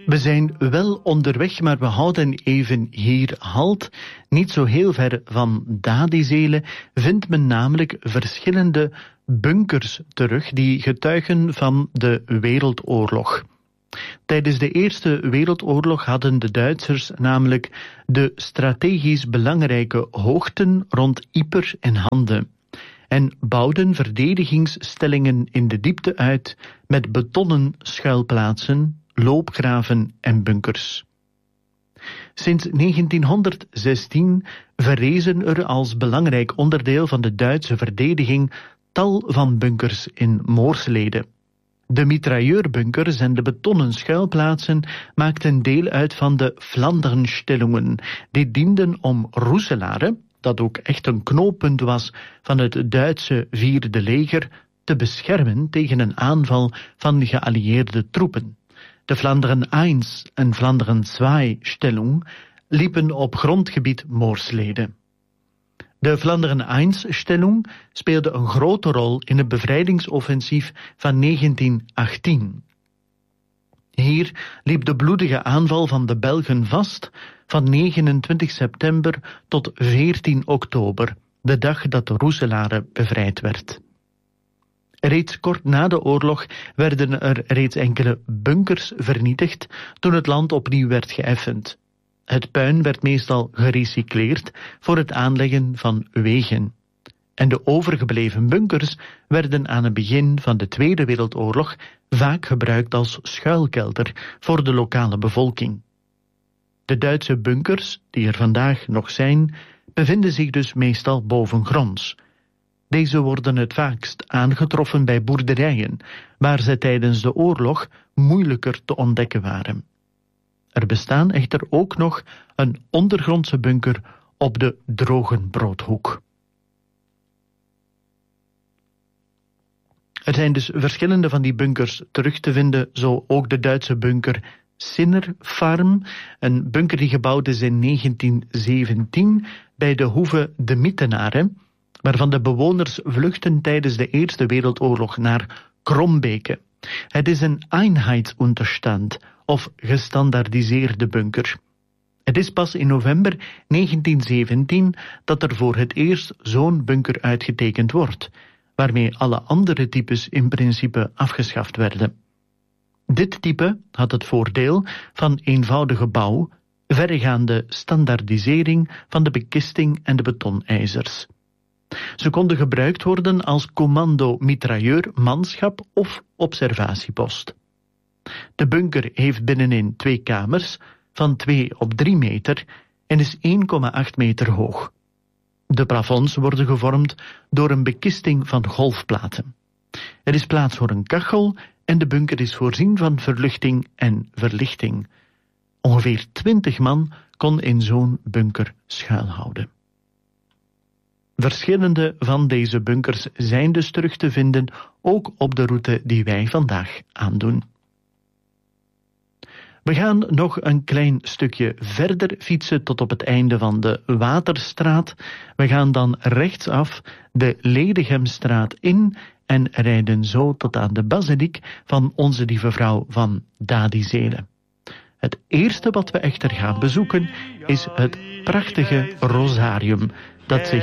We zijn wel onderweg, maar we houden even hier halt. Niet zo heel ver van Dadizelen vindt men namelijk verschillende bunkers terug die getuigen van de Wereldoorlog. Tijdens de Eerste Wereldoorlog hadden de Duitsers namelijk de strategisch belangrijke hoogten rond Ypres in handen en bouwden verdedigingsstellingen in de diepte uit met betonnen schuilplaatsen, loopgraven en bunkers. Sinds 1916 verrezen er als belangrijk onderdeel van de Duitse verdediging tal van bunkers in Moorslede. De mitrailleurbunker en de betonnen schuilplaatsen maakten deel uit van de Vlaanderenstellingen. Die dienden om Roeselare, dat ook echt een knooppunt was van het Duitse Vierde Leger, te beschermen tegen een aanval van geallieerde troepen. De Vlaanderen 1 en Vlaanderen 2 stellung liepen op grondgebied Moorslede. De Vlaanderen 1 stellung speelde een grote rol in het bevrijdingsoffensief van 1918. Hier liep de bloedige aanval van de Belgen vast van 29 september tot 14 oktober, de dag dat Roeselare bevrijd werd. Reeds kort na de oorlog werden er reeds enkele bunkers vernietigd toen het land opnieuw werd geëffend. Het puin werd meestal gerecycleerd voor het aanleggen van wegen. En de overgebleven bunkers werden aan het begin van de Tweede Wereldoorlog vaak gebruikt als schuilkelder voor de lokale bevolking. De Duitse bunkers, die er vandaag nog zijn, bevinden zich dus meestal bovengronds. Deze worden het vaakst aangetroffen bij boerderijen, waar ze tijdens de oorlog moeilijker te ontdekken waren. Er bestaan echter ook nog een ondergrondse bunker op de Drogenbroodhoek. Er zijn dus verschillende van die bunkers terug te vinden, zo ook de Duitse bunker Sinnerfarm, een bunker die gebouwd is in 1917 bij de Hoeve de Mittenaren, waarvan de bewoners vluchten tijdens de Eerste Wereldoorlog naar Krombeke. Het is een Einheitsunterstand of gestandaardiseerde bunker. Het is pas in november 1917 dat er voor het eerst zo'n bunker uitgetekend wordt, waarmee alle andere types in principe afgeschaft werden. Dit type had het voordeel van eenvoudige bouw, verregaande standaardisering van de bekisting en de betonijzers. Ze konden gebruikt worden als commando-mitrailleur-manschap of observatiepost. De bunker heeft binnenin 2 kamers van 2 op 3 meter en is 1,8 meter hoog. De plafonds worden gevormd door een bekisting van golfplaten. Er is plaats voor een kachel en de bunker is voorzien van verluchting en verlichting. Ongeveer 20 man kon in zo'n bunker schuilhouden. Verschillende van deze bunkers zijn dus terug te vinden, ook op de route die wij vandaag aandoen. We gaan nog een klein stukje verder fietsen tot op het einde van de Waterstraat. We gaan dan rechtsaf de Ledighemstraat in en rijden zo tot aan de basiliek van Onze Lieve Vrouw van Dadizelen. Het eerste wat we echter gaan bezoeken is het prachtige Rosarium, dat zich